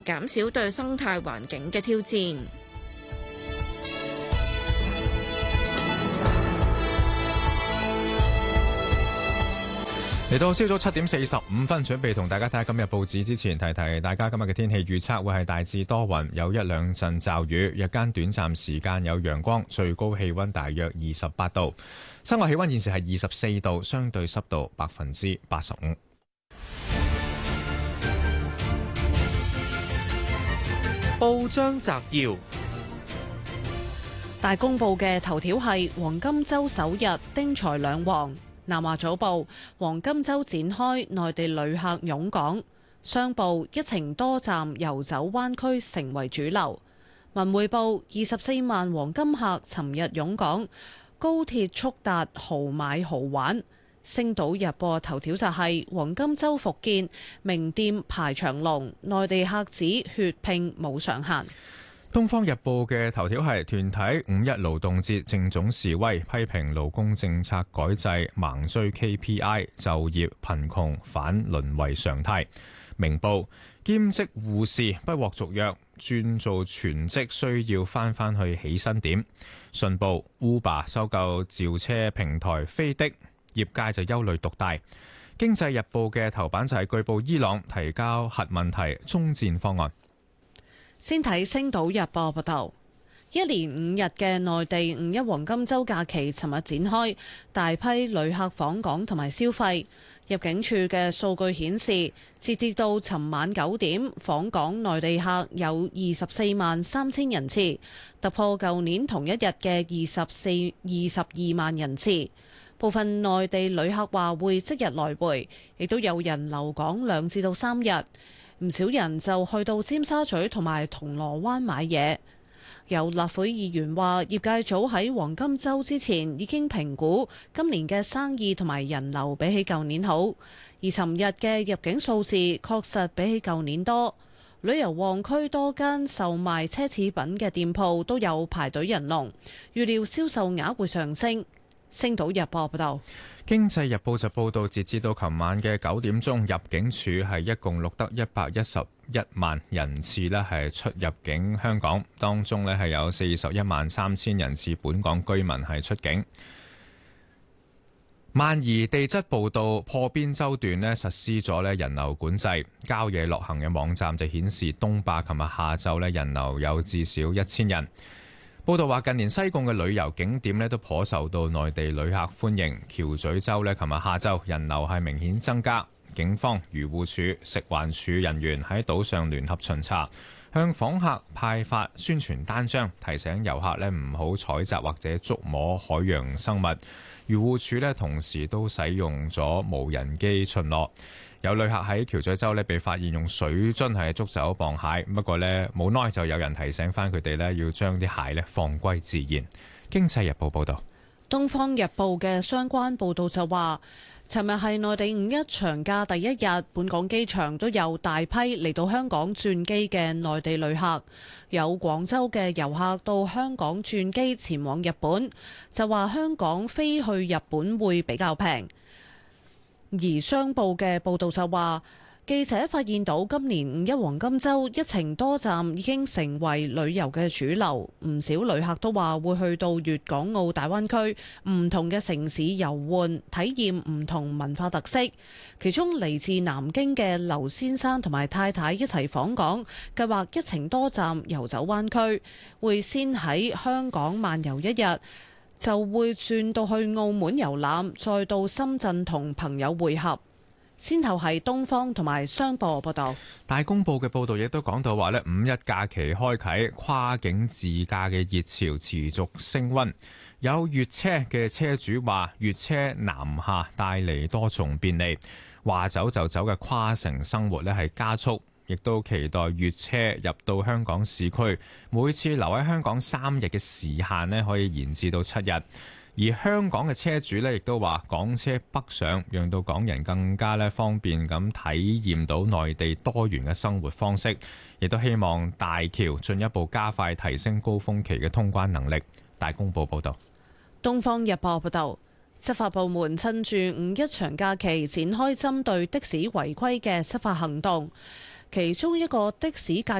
減少對生態環境嘅挑戰。 嚟到朝早7:45，準備同大家睇下今日報紙之前，提提大家今日嘅天氣預測會係大致多雲，有一兩陣驟雨，日間短暫時間有陽光，最高氣溫大約28度。室外氣溫現時係24度，相對濕度85%。 報章摘要： 大公報嘅頭條係黃金週首日丁財兩旺。南華早報：黃金週展開，內地旅客湧港。商報：一程多站遊走灣區成為主流。文匯報：24萬黃金客尋日湧港，高鐵速達豪買豪玩。星島日報頭條就係黃金週復建，名店排長龍，內地客指血拼冇上限。 東方日報嘅頭條係團體5·1勞動節正總示威，批評勞工政策改制盲追 KPI， 就業貧窮反淪為常態。明報兼職護士不獲續約，轉做全職需要返去起薪點。信報 Uber 收購召車平台飛的，業界就憂慮獨大。經濟日報嘅頭版就係據報伊朗提交核問題終戰方案。 先睇《星島日報》報道，一連5日嘅內地5·1黃金週假期尋日展開，大批旅客訪港同埋消費。入境處嘅數據顯示，截至到尋晚9點，訪港內地客有24萬3千人次，突破舊年同一日嘅22萬人次。部分內地旅客話會即日來回，亦都有人留港2至3日。唔少人就去到尖沙咀同埋銅鑼灣買嘢。有立法會議員話，業界早喺黃金週之前已經評估今年嘅生意同埋人流比起舊年好，而尋日嘅入境數字確實比起舊年多。旅遊旺區多間售賣奢侈品嘅店鋪都有排隊人龍，預料銷售額會上升。星島日報報道。 經濟日報就報道，截至到琴晚嘅9點鐘，入境處係一共錄得111萬人次咧係出入境香港，當中咧係有41萬3千人次本港居民係出境。萬宜地質步道破邊洲段咧實施咗咧人流管制，郊野樂行嘅網站就顯示東壩琴日下晝咧人流有至少1000人。報道話，近年西貢嘅旅遊景點咧都頗受到內地旅客歡迎。橋咀洲咧，琴日下晝人流係明顯增加。警方、漁護署、食環署人員喺島上聯合巡查，向訪客派發宣傳單張，提醒遊客咧唔好採集或者觸摸海洋生物。漁護署咧同時都使用咗無人機巡邏。有旅客喺橋咀洲被發現用水樽係捉走螃蟹，不過冇耐就有人提醒翻佢哋要將啲蟹放歸自然。經濟日報報道。 東方日報嘅相關報導就話，尋日係內地5·1長假第一日，本港機場都有大批嚟到香港轉機嘅內地旅客。有廣州嘅遊客到香港轉機前往日本，就話香港飛去日本會比較平。而商報嘅報導就話，記者發現到今年5·1黃金週一程多站已經成為旅遊嘅主流，唔少旅客都話會去到粵港澳大灣區唔同嘅城市遊玩，體驗唔同文化特色。其中嚟自南京嘅劉先生同埋太太一齊訪港，計劃一程多站遊走灣區，會先喺香港漫遊一日，就會轉到去澳門遊覽，再到深圳同朋友會合。先後係東方同埋商報報道。 大公報嘅報導亦都講到話5·1假期開啓，跨境自駕嘅熱潮持續升溫。有粵車嘅車主話，粵車南下帶嚟多重便利，話走就走嘅跨城生活係加速。亦都期待粵車入到香港市區，每次留喺香港3日嘅時限可以延至到7日。而香港嘅車主亦都話，港車北上，讓到港人更加方便咁體驗到內地多元嘅生活方式，亦都希望大橋進一步加快提升高峰期嘅通關能力。大公報報道。 東方日報報道，執法部門趁住5·1長假期展開針對的士違規嘅執法行動。 其中一個的士駕